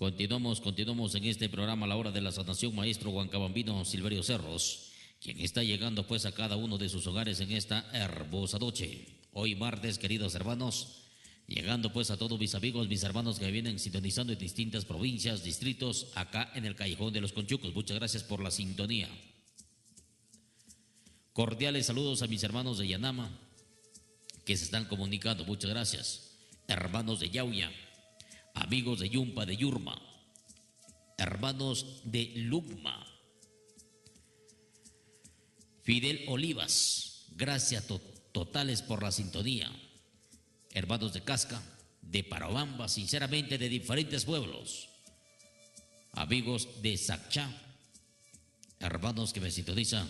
Continuamos en este programa a la hora de la sanación, maestro Huancabambino Silverio Cerros, quien está llegando pues a cada uno de sus hogares en esta hermosa noche. Hoy martes, queridos hermanos, llegando pues a todos mis amigos, mis hermanos que vienen sintonizando en distintas provincias, distritos, acá en el Callejón de los Conchucos. Muchas gracias por la sintonía. Cordiales saludos a mis hermanos de Yanama, que se están comunicando. Muchas gracias. Hermanos de Yauya, amigos de Yumpa, de Yurma, hermanos de Lugma, Fidel Olivas, gracias totales por la sintonía. Hermanos de Casca, de Parabamba, sinceramente de diferentes pueblos, amigos de Sacchá, hermanos que me sintonizan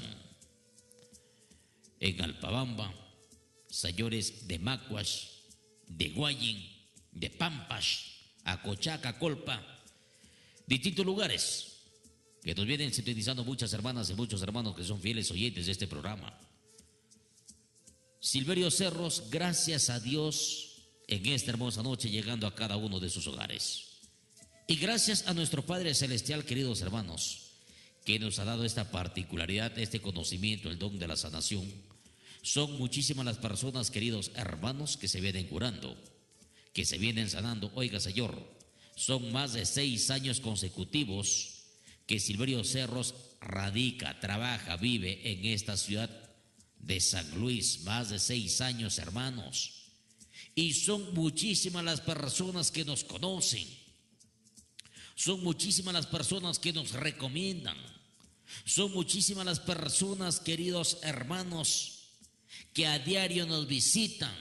en Alpabamba, señores de Macuas, de Guayin, de Pampas, Acochaca, Colpa, distintos lugares que nos vienen sintonizando muchas hermanas y muchos hermanos que son fieles oyentes de este programa. Silverio Cerros, gracias a Dios en esta hermosa noche llegando a cada uno de sus hogares. Y gracias a nuestro Padre Celestial, queridos hermanos, que nos ha dado esta particularidad, este conocimiento, el don de la sanación. Son muchísimas las personas, queridos hermanos, que se vienen curando, que se vienen sanando. Oiga, señor, son más de 6 años consecutivos que Silverio Cerros radica, trabaja, vive en esta ciudad de San Luis. Más de 6 años, hermanos. Y son muchísimas las personas que nos conocen. Son muchísimas las personas que nos recomiendan. Son muchísimas las personas, queridos hermanos, que a diario nos visitan.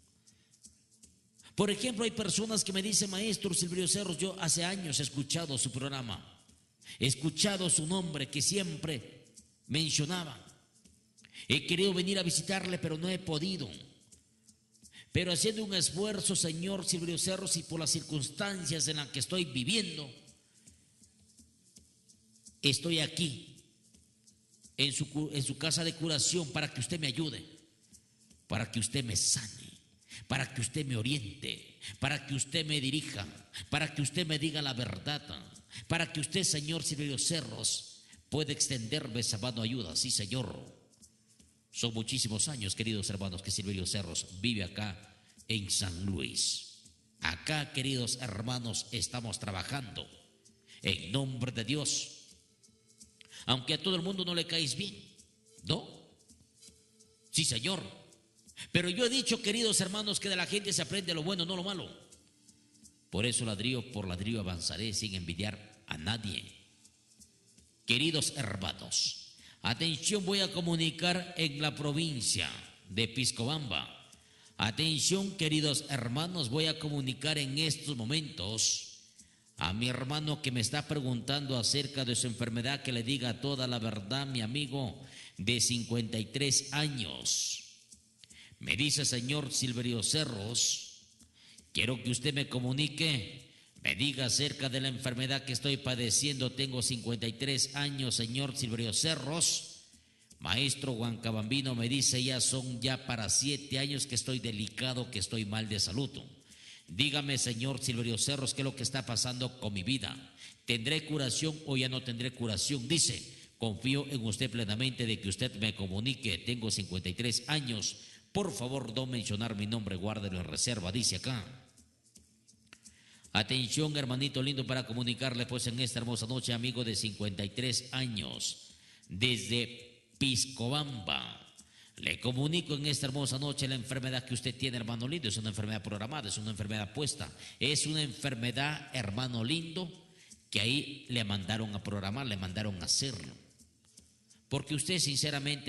Por ejemplo, hay personas que me dicen: maestro Silverio Cerros, yo hace años he escuchado su programa, he escuchado su nombre que siempre mencionaba, he querido venir a visitarle pero no he podido, pero haciendo un esfuerzo, señor Silverio Cerros, y por las circunstancias en las que estoy viviendo, estoy aquí en su casa de curación para que usted me ayude, para que usted me sane, para que usted me oriente, para que usted me dirija, para que usted me diga la verdad, para que usted, señor Silverio Cerros, pueda extenderme esa mano de ayuda. Sí, señor. Son muchísimos años, queridos hermanos, que Silverio Cerros vive acá en San Luis. Acá, queridos hermanos, estamos trabajando en nombre de Dios. Aunque a todo el mundo no le caes bien, ¿no? Sí, señor. Pero yo he dicho, queridos hermanos, que de la gente se aprende lo bueno, no lo malo. Por eso ladrillo por ladrillo avanzaré sin envidiar a nadie. Queridos hermanos, atención, voy a comunicar en la provincia de Piscobamba. Atención, queridos hermanos, voy a comunicar en estos momentos a mi hermano que me está preguntando acerca de su enfermedad, que le diga toda la verdad, mi amigo de 53 años. Me dice: señor Silverio Cerros, quiero que usted me comunique, me diga acerca de la enfermedad que estoy padeciendo. Tengo 53 años, señor Silverio Cerros. Maestro Huancabambino, me dice, son para 7 años que estoy delicado, que estoy mal de salud. Dígame, señor Silverio Cerros, ¿qué es lo que está pasando con mi vida? ¿Tendré curación o ya no tendré curación? Dice: confío en usted plenamente de que usted me comunique. Tengo 53 años. Por favor, no mencionar mi nombre, guárdelo en reserva, dice acá. Atención, hermanito lindo, para comunicarle pues en esta hermosa noche, amigo de 53 años, desde Piscobamba. Le comunico en esta hermosa noche la enfermedad que usted tiene, hermano lindo. Es una enfermedad programada, es una enfermedad puesta. Es una enfermedad, hermano lindo, que ahí le mandaron a programar, le mandaron a hacerlo. Porque usted sinceramente